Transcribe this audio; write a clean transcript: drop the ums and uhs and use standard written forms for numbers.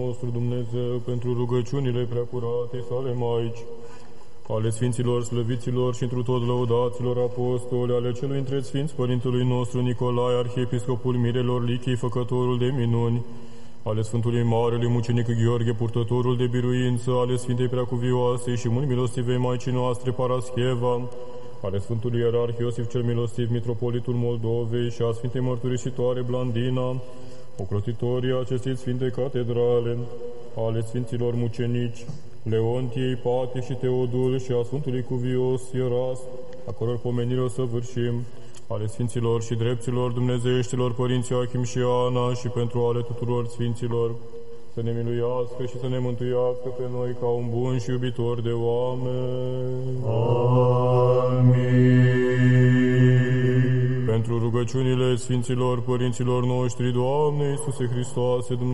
nostru Dumnezeu, pentru rugăciunile preacuratei sale Maici, ale Sfinților, Slăviților și întru tot lăudaților apostoli, ale celui între Sfinți Părintelui nostru Nicolae, Arhiepiscopul Mirelor Lichii, făcătorul de minuni, ale Sfântului Marelui Mucenic Gheorghe, purtătorul de biruință, ale Sfintei Preacuvioase și mult milostivei Maicii noastre Parascheva, ale Sfântului Ierarh Iosif cel Milostiv, Mitropolitul Moldovei și a Sfintei Mărturisitoare Blandina, ocrotitorii acestei Sfinte Catedrale, ale Sfinților Mucenici, Leontiei, Pati și Teodul și a Sfântului Cuvios Ieras, a căror pomenire o să vârșim, ale Sfinților și Drepților Dumnezeieștilor Părinții Achim și Ana și pentru ale tuturor Sfinților, să ne miluiască și să ne mântuiască pe noi ca un bun și iubitor de oameni. Amin. Pentru rugăciunile Sfinților Părinților noștri, Doamne Iisuse Hristoase, Dumnezeu,